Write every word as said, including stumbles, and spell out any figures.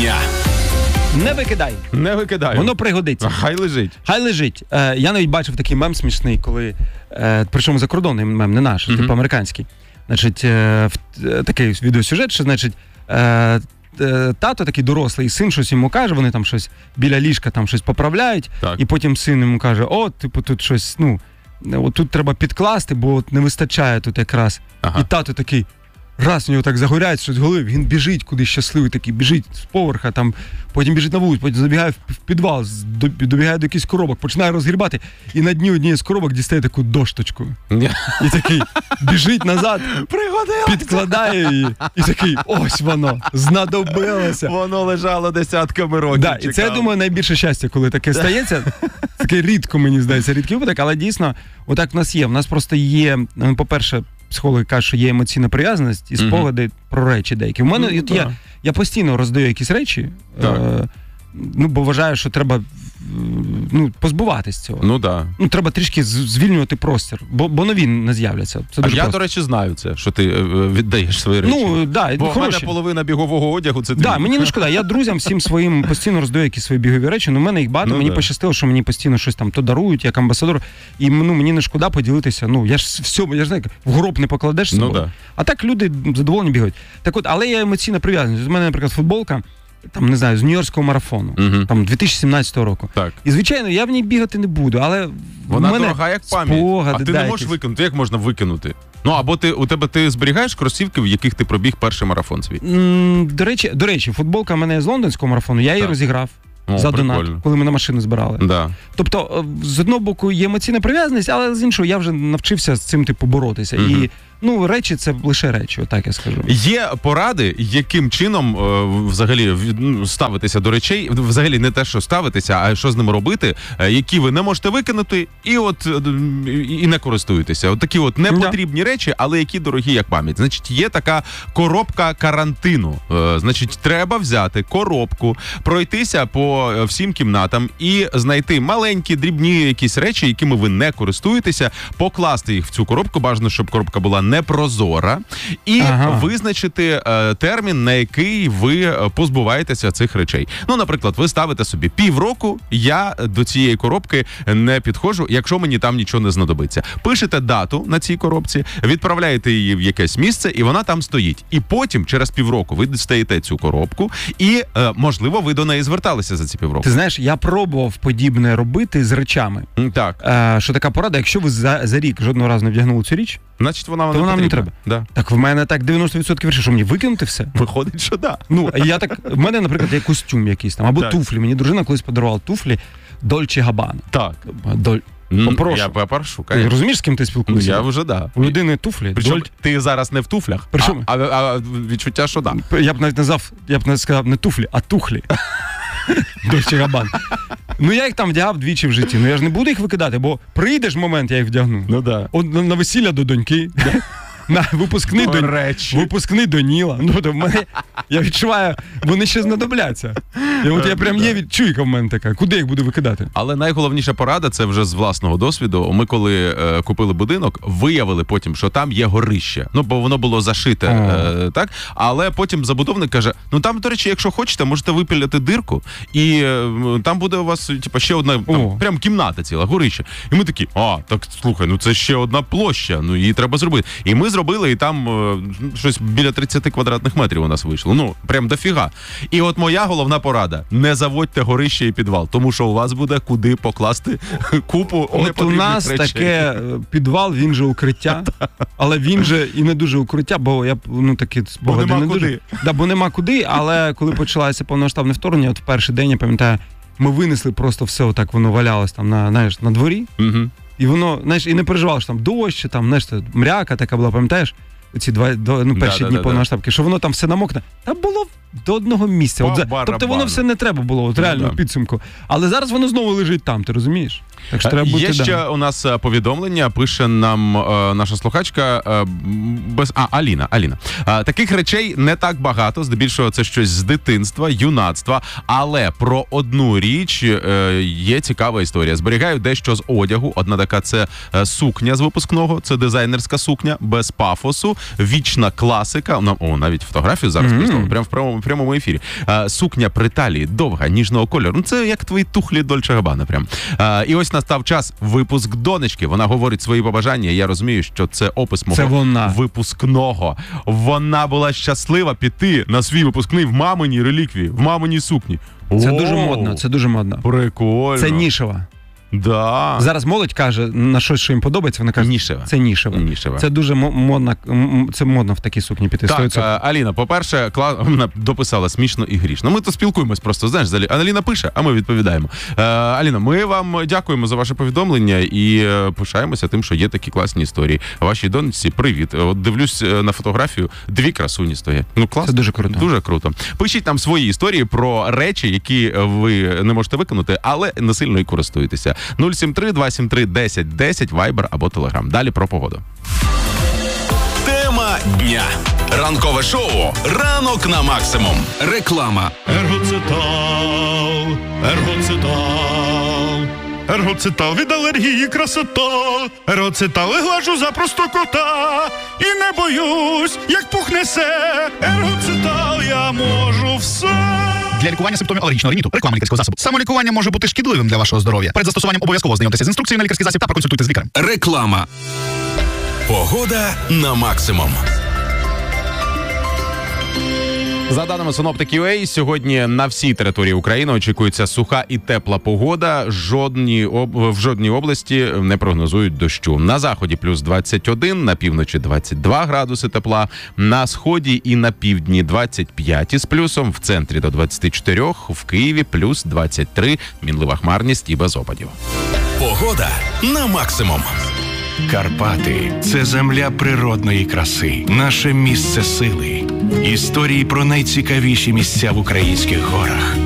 дня. Не викидай. Не викидай. Воно пригодиться. Хай лежить. Хай лежить. Е, я навіть бачив такий мем смішний, коли, е, причому закордонний мем, не наш, mm-hmm. типу американський. Значить, е, в, е, такий відеосюжет, що, значить, е, е, тато такий дорослий, син щось йому каже, вони там щось біля ліжка там щось поправляють, так. І потім син йому каже, о, типу, тут щось, ну, от тут треба підкласти, бо от не вистачає тут якраз. Ага. І тато такий, раз у нього так загоряється щось в голові, він біжить кудись щасливий такий, біжить з поверха, там, потім біжить на вулицю, потім забігає в підвал, добігає до якихось коробок, починає розгрібати, і на дні однієї з коробок дістає таку дошточку. І такий біжить назад, підкладає її, і такий, ось воно, знадобилося. Воно лежало десятками років. Да, і це, я думаю, найбільше щастя, коли таке стається. Таке рідко, мені здається, рідкий випадок, але дійсно, отак в нас є. В нас просто є, по-перше, психологи кажуть, що є емоційна прив'язаність і спогади mm-hmm. про речі деякі. У мене ну, я, я, я постійно роздаю якісь речі, е, ну, бо вважаю, що треба ну, позбуватись цього. Ну, да. Ну, треба трішки звільнювати простір, бо, бо нові не з'являться. Це а дуже я, просто. До речі, знаю це, що ти віддаєш свої речі. Ну, да, бо хороші. в мене половина бігового одягу, це ти. Да, мені не шкода. Я друзям всім своїм постійно роздаю якісь свої бігові речі, але в мене їх багато. Ну, мені да. пощастило, що мені постійно щось там то дарують, як амбасадор. І ну, мені не шкода поділитися. Ну, я ж все, я ж знаю, в гроб не покладеш з собою. Ну, да. А так люди задоволені бігають. Так от, але я емоційно прив'язаний. У мене, наприклад, футболка, там, не знаю, з Нью-Йоркського марафону, uh-huh. там, дві тисячі сімнадцятого року. Так. І, звичайно, я в ній бігати не буду, але вона в мене дорога, як пам'ять. Спогади, а ти да, не можеш якісь. викинути. Як можна викинути? Ну, або ти, у тебе ти зберігаєш кросівки, в яких ти пробіг перший марафон свій? М, до речі, до речі, футболка в мене з лондонського марафону, я її так. розіграв. О, за прикольно. донат, коли ми на машину збирали. Да. Тобто, з одного боку є емоційна прив'язаність, але з іншого я вже навчився з цим типу боротися. Mm-hmm. І ну, речі це лише речі, отак я скажу. Є поради, яким чином е, взагалі ставитися до речей, взагалі не те, що ставитися, а що з ними робити, е, які ви не можете викинути і от і не користуєтеся. От такі от непотрібні yeah. речі, але які дорогі як пам'ять. Значить, є така коробка карантину. Е, значить, треба взяти коробку, пройтися по всім кімнатам і знайти маленькі, дрібні якісь речі, якими ви не користуєтеся, покласти їх в цю коробку, бажано, щоб коробка була непрозора, і ага. визначити е, термін, на який ви позбуваєтеся цих речей. Ну, наприклад, ви ставите собі півроку, я до цієї коробки не підходжу, якщо мені там нічого не знадобиться. Пишете дату на цій коробці, відправляєте її в якесь місце, і вона там стоїть. І потім, через півроку, ви дістаєте цю коробку, і, е, можливо, ви до неї зверталися за ці півроку. Ти знаєш, я пробував подібне робити з речами. Так. Е, що така порада, якщо ви за, за рік жодного разу не вдягнули цю річ, значить, вона вам то не вона не треба. Да. Так в мене так дев'яносто відсотків вирішив, що мені викинути все. Виходить, що да. Ну, я так, в мене, наприклад, є костюм якийсь там, або так. туфлі. Мені дружина колись подарувала туфлі Dolce Gabbana. Так. Доль... Попрошу. Я попрошу, Ти розумієш, з ким ти спілкуєшся? Я вже, да. У людини туфлі. Причому Доль... ти зараз не в туфлях, Причому... а, а, а відчуття, що да. Я б навіть назвав, я б навіть сказав не туфлі, а тухлі. Dolce Gabbana. Ну, я їх там вдягав двічі в житті. Ну, я ж не буду їх викидати, бо прийде ж момент, я їх вдягну. Ну, да. От на, на весілля до доньки, на випускний до, випускний до Ніла. Ну, то в мене, я відчуваю, вони ще знадобляться. І от я прям є відчуйка в мене така. Куди їх буду викидати? Але найголовніша порада, це вже з власного досвіду. Ми коли е, купили будинок, виявили потім, що там є горище. Ну, бо воно було зашите, е, так? Але потім забудовник каже, ну там, до речі, якщо хочете, можете випіляти дирку, і е, там буде у вас, типу, ще одна, там, прям кімната ціла, горище. І ми такі, а, так, слухай, ну це ще одна площа, ну її треба зробити. І ми зробили, і там е, щось біля тридцять квадратних метрів у нас вийшло. Ну, прям дофіга. І от моя головна порада. Не заводьте горище і підвал, тому що у вас буде куди покласти купу от непотрібних у нас речей. таке підвал, він же укриття, але він же і не дуже укриття, бо я, ну, такі спогади не дуже. Да, бо нема куди, але коли почалося повномасштабне вторгнення, от в перший день, я пам'ятаю, ми винесли просто все, отак воно валялось там на, знаєш, на дворі, угу. І воно, знаєш, і не переживало, що там дощ, чи там, знаєш, мряка така була, пам'ятаєш? Ці два, ну, перші да, дні да, повномасштабки, да. Що воно там все намокне. Там було до одного місця. От, тобто воно все не треба було, от реально, да. підсумку. Але зараз воно знову лежить там, ти розумієш? Так що треба бути, Є ще да. у нас е, повідомлення, пише нам е, наша слухачка е, без а, Аліна. Аліна. Е, таких речей не так багато, здебільшого це щось з дитинства, юнацтва, але про одну річ е, є цікава історія. Зберігаю дещо з одягу. Одна така це е, сукня з випускного, це дизайнерська сукня, без пафосу, вічна класика. Ну, о, навіть фотографію зараз Мгм. прислали, прямо в прямому, прямому ефірі. Е, сукня при талії, довга, ніжного кольору. Ну, це як твої тухлі Дольче Габбана прям. Е, і ось настав час випуск донечки. Вона говорить свої побажання. Я розумію, що це опис мого Це вона. випускного. Вона була щаслива піти на свій випускний в маминій реліквії, в маминій сукні. Це Оу, дуже модно, це дуже модно. прикольно. Це нішева. Да. Зараз молодь каже на щось, що їм подобається, вона каже, Нішева. це нішева. Нішева. Це дуже мо- модно, м- це модно в такій сукні піти. сто Так, відсотків. е, Аліна, по-перше, кла... вона дописала смішно і грішно. Ми то спілкуємось просто, знаєш, Залі- Аліна пише, а ми відповідаємо. Е, Аліна, ми вам дякуємо за ваше повідомлення і е, пишаємося тим, що є такі класні історії. Вашій донечці привіт. От дивлюсь е, на фотографію, дві красуні стоять. Ну, класно. Це дуже круто. Дуже круто. Пишіть нам свої історії про речі, які ви не можете виконати, але не сильно і користуєтеся. нуль сім три два сім три десять десять, Viber або Telegram. Далі про погоду. Тема дня. Ранкове шоу «Ранок на максимум». Реклама. Ергоцитал, ергоцитал, ергоцитал від алергії красота, ергоцитал і глажу за простокота, і не боюсь, як пух несе, ергоцитал я можу все. Для лікування симптомів алергічного риніту реклама лікарського засобу. Самолікування може бути шкідливим для вашого здоров'я. Перед застосуванням обов'язково знайомтеся з інструкцією на лікарський засіб та проконсультуйте з лікарем. Реклама. Погода на максимум. За даними синоптиків ю ей, сьогодні на всій території України очікується суха і тепла погода. Жодні об... В жодній області не прогнозують дощу. На заході плюс двадцять один, на півночі двадцять два градуси тепла, на сході і на півдні двадцять п'ять із плюсом, в центрі до двадцять чотири, в Києві плюс двадцять три, мінлива хмарність і без опадів. Погода на максимум. Карпати – це земля природної краси, наше місце сили. Історії про найцікавіші місця в українських горах.